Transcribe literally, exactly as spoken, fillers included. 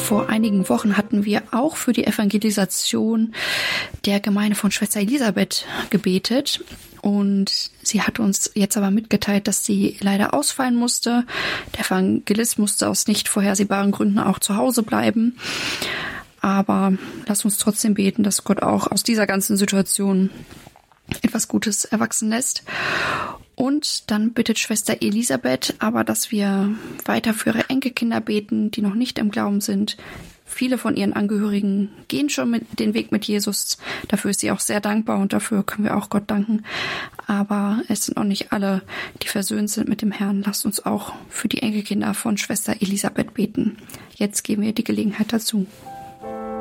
Vor einigen Wochen hatten wir auch für die Evangelisation der Gemeinde von Schwester Elisabeth gebetet. Und sie hat uns jetzt aber mitgeteilt, dass sie leider ausfallen musste. Der Evangelist musste aus nicht vorhersehbaren Gründen auch zu Hause bleiben. Aber lass uns trotzdem beten, dass Gott auch aus dieser ganzen Situation etwas Gutes erwachsen lässt. Und dann bittet Schwester Elisabeth aber, dass wir weiter für ihre Enkelkinder beten, die noch nicht im Glauben sind. Viele von ihren Angehörigen gehen schon mit den Weg mit Jesus. Dafür ist sie auch sehr dankbar und dafür können wir auch Gott danken. Aber es sind noch nicht alle, die versöhnt sind mit dem Herrn. Lasst uns auch für die Enkelkinder von Schwester Elisabeth beten. Jetzt geben wir die Gelegenheit dazu.